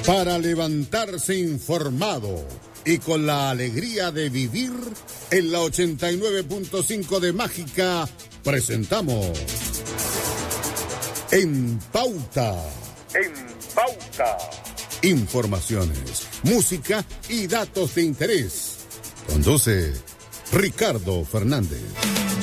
Para levantarse informado y con la alegría de vivir, en la 89.5 de Mágica presentamos En Pauta. En Pauta. Informaciones, música y datos de interés. Conduce Ricardo Fernández.